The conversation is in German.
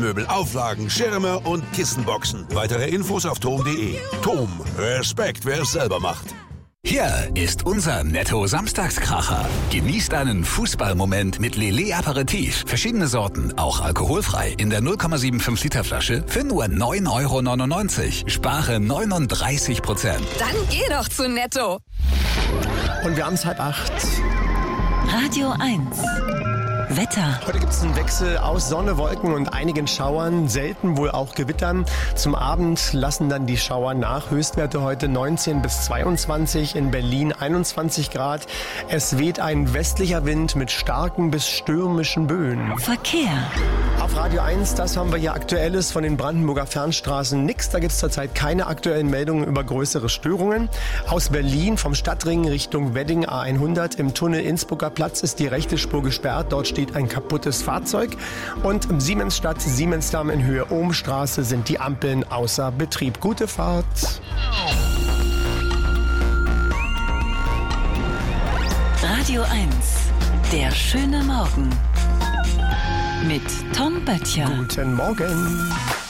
Küchenmöbel, Auflagen, Schirme und Kissenboxen. Weitere Infos auf tom.de. Tom, Respekt, wer es selber macht. Hier ist unser Netto-Samstagskracher. Genießt einen Fußballmoment mit Lillet Aperitif. Verschiedene Sorten, auch alkoholfrei. In der 0,75 Liter Flasche für nur 9,99 €. Spare 39%. Dann geh doch zu Netto. Und wir haben es 7:30. Radio 1. Wetter. Heute gibt es einen Wechsel aus Sonne, Wolken und einigen Schauern, selten wohl auch Gewittern. Zum Abend lassen dann die Schauer nach. Höchstwerte heute 19 bis 22, in Berlin 21 Grad. Es weht ein westlicher Wind mit starken bis stürmischen Böen. Verkehr. Auf Radio 1, das haben wir hier Aktuelles von den Brandenburger Fernstraßen. Nix, da gibt es zurzeit keine aktuellen Meldungen über größere Störungen. Aus Berlin vom Stadtring Richtung Wedding A100 im Tunnel Innsbrucker Platz ist die rechte Spur gesperrt. Dort steht ein kaputtes Fahrzeug. Und im Siemensstadt Siemensdamm in Höhe Ohmstraße sind die Ampeln außer Betrieb. Gute Fahrt. Radio 1. Der schöne Morgen. Mit Tom Böttcher. Guten Morgen.